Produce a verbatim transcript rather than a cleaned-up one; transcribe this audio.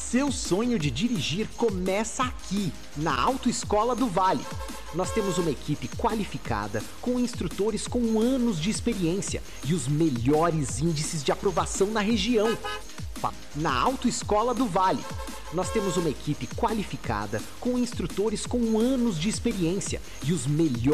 seu sonho de dirigir começa aqui, na Autoescola do Vale. Nós temos uma equipe qualificada, com instrutores com anos de experiência e os melhores índices de aprovação na região. Na Autoescola do Vale. Nós temos uma equipe qualificada, com instrutores com anos de experiência e os melhores